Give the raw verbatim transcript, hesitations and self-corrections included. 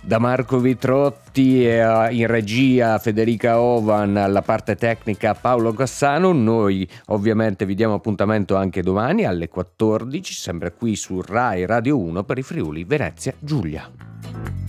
Da Marco Vitrotti e in regia Federica Ovan, alla parte tecnica Paolo Cassano. Noi ovviamente vi diamo appuntamento anche domani alle quattordici, sempre qui su Rai Radio uno per i Friuli Venezia Giulia.